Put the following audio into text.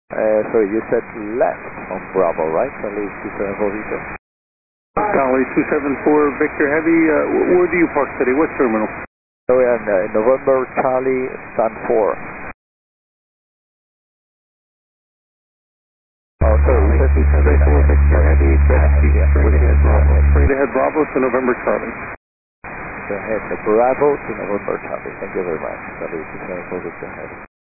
Sorry, you said left on Bravo, right? Charlie 274 Victor? Charlie 274 Victor Heavy, where do you park today? What terminal? So we are in November Charlie Sun 4. Oh, sorry, you said 274 Victor Heavy, Straight ahead Bravo to November Charlie. Go ahead, the Bravo to November Charlie. Thank you very much. Charlie 274 Victor Heavy.